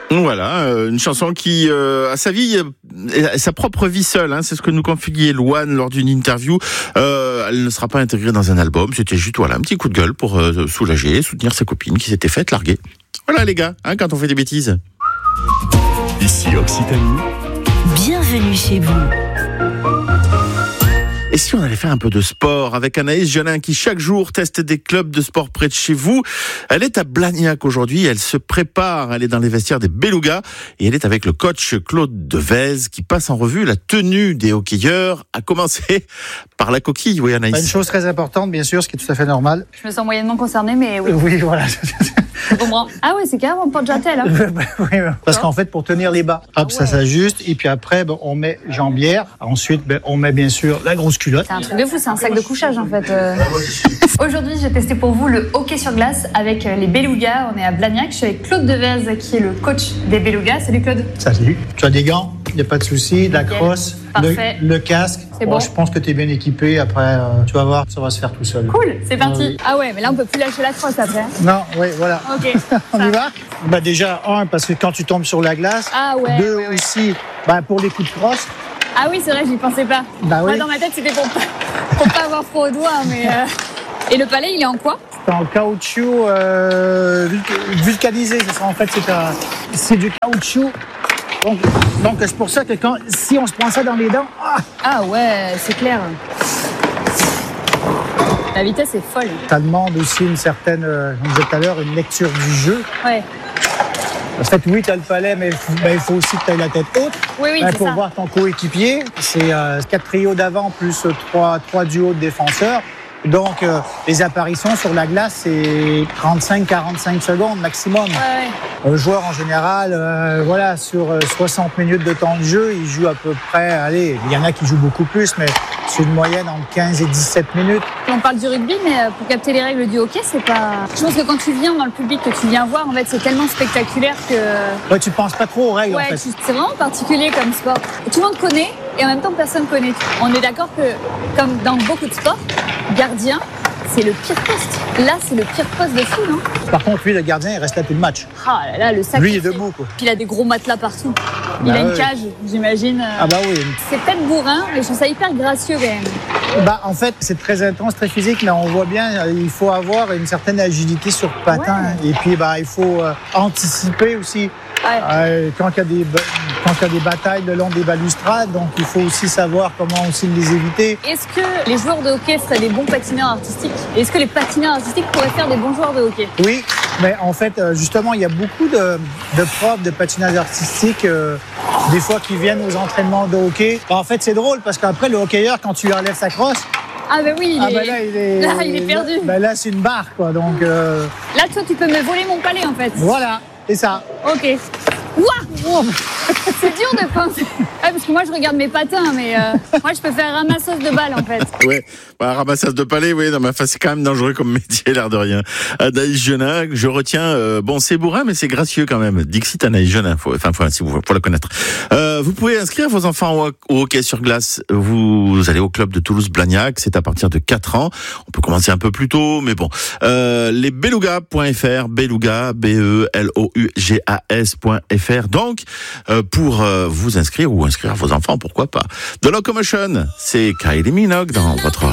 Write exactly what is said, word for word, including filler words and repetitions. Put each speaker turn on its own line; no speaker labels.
Voilà, euh, une chanson qui euh, a sa vie, euh, sa propre vie seule. Hein, c'est ce que nous confiait Louane lors d'une interview. Euh, elle ne sera pas intégrée dans un album. C'était juste voilà un petit coup de gueule pour euh, soulager, soutenir ses copines qui s'étaient faites larguer. Voilà les gars, hein, quand on fait des bêtises.
Ici Occitanie.
Bienvenue chez vous.
Et si on allait faire un peu de sport avec Anaïs Genin qui chaque jour teste des clubs de sport près de chez vous. Elle est à Blagnac aujourd'hui, elle se prépare, elle est dans les vestiaires des Beluga et elle est avec le coach Claude Devez qui passe en revue la tenue des hockeyeurs, à commencer par la coquille. Oui Anaïs.
Une chose très importante bien sûr, ce qui est tout à fait normal.
Je me sens moyennement concernée, mais oui.
Oui, voilà.
Je comprends. Ah ouais, c'est carrément porte-jatel. Hein.
Oui, parce qu'en fait, pour tenir les bas, hop,
Ah ouais.
ça s'ajuste. Et puis après, ben, on met jambière. Ensuite, ben, on met bien sûr la grosse culotte.
C'est un truc de fou, c'est un sac de couchage en fait. Euh... Aujourd'hui, j'ai testé pour vous le hockey sur glace avec les Beluga. On est à Blagnac. Je suis avec Claude Devez qui est le coach des Beluga. Salut Claude.
Salut. Tu as des gants, il n'y a pas de souci. De la crosse, le,
Parfait.
le casque.
C'est
Bon,
bon.
je pense que tu es bien équipé. Après, euh, tu vas voir, ça va se faire tout seul.
Cool, c'est parti.
Oui.
Ah ouais, mais là on peut plus lâcher la crosse après.
Non, oui, voilà.
Ok.
On
ça.
y va bah déjà, un, parce que quand tu tombes sur la glace.
Ah ouais.
Deux,
ouais, ouais.
aussi, bah, pour les coups de crosse.
Ah oui, c'est vrai, j'y pensais pas.
Bah
Moi
oui.
dans ma tête c'était pour pas, pour pas avoir froid aux doigts, mais. Euh... Et le palais, il est en quoi?
C'est en caoutchouc euh, vulc- vulcanisé, c'est ça. En fait, c'est, un, c'est du caoutchouc. Donc, donc c'est pour ça que quand, si on se prend ça dans les dents, ah,
Ah ouais, c'est clair. La vitesse est folle.
ça demande aussi une certaine, euh, comme je disais tout à l'heure, une lecture du jeu.
Ouais.
En fait, oui, tu as le palais, mais ben, il faut aussi que tu aies la tête haute.
Oui, oui,
Ben,
c'est
pour
ça.
voir ton coéquipier. C'est euh, quatre trios d'avant plus euh, trois, trois duos de défenseurs. Donc, euh, les apparitions sur la glace, c'est trente-cinq à quarante-cinq secondes maximum.
Ouais, ouais.
Un joueur en général, euh, voilà, sur euh, soixante minutes de temps de jeu, il joue à peu près, allez, il y en a qui jouent beaucoup plus, mais c'est une moyenne entre quinze et dix-sept minutes.
On parle du rugby, mais euh, pour capter les règles du hockey, c'est pas. Je pense que quand tu viens dans le public, que tu viens voir, en fait, c'est tellement spectaculaire que.
Ouais, tu penses pas trop aux règles
Ouais,
en fait.
tu- c'est vraiment particulier comme sport. Tout le monde connaît et en même temps personne connaît. On est d'accord que, comme dans beaucoup de sports, gardien, c'est le pire poste. Là, c'est le pire poste de fou, non?
Par contre, lui, le gardien, il reste là tout le match.
Ah là là, le sac.
Lui, il est debout, quoi.
Puis il a des gros matelas partout. Il
Bah
a une
ouais.
cage, j'imagine.
Ah bah oui.
C'est peut-être bourrin, mais je trouve ça hyper gracieux quand même.
Bah, en fait, c'est très intense, très physique, mais on voit bien, euh, il faut avoir une certaine agilité sur patin.
Ouais.
Et puis, bah, il faut euh, anticiper aussi.
Ouais.
Euh, quand il y a des ba- quand il y a des batailles le long des balustrades, donc il faut aussi savoir comment aussi les éviter.
Est-ce que les joueurs de hockey seraient des bons patineurs artistiques? Est-ce que les patineurs artistiques pourraient faire des bons joueurs de hockey?
Oui, mais en fait, euh, justement, il y a beaucoup de, de profs de patinage artistique, euh, des fois qui viennent aux entraînements de hockey. En fait, c'est drôle parce qu'après, le hockeyeur, quand tu lui enlèves sa crosse,
Ah ben oui, il,
ah
est...
bah là, il est,
Là, il est perdu.
Là, bah là, c'est une barre, quoi. Donc euh,
Là, toi, tu peux me voler mon palais en fait.
voilà, c'est ça.
Ok. Ouah. C'est dur de penser. Ouais, parce que moi, je regarde mes patins, mais euh, moi, je peux faire ramasseuse de balles en fait.
Ouais, bah, ramassage de palais, oui, non, mais enfin, c'est quand même dangereux comme métier, l'air de rien. Anaïs Genin, je retiens, euh, bon, c'est bourrin, mais c'est gracieux quand même. Dixit Anaïs Genin, faut, enfin, faut, si vous, faut la connaître. Euh, vous pouvez inscrire vos enfants au, au hockey sur glace. Vous, vous allez au club de Toulouse-Blagnac, c'est à partir de quatre ans. On peut commencer un peu plus tôt, mais bon. Euh, les beluga point f r, beluga, B E L O U G A S point F R, donc, euh, pour euh, vous inscrire ou inscrire vos enfants, pourquoi pas. The Locomotion, c'est Kylie Minogue dans votre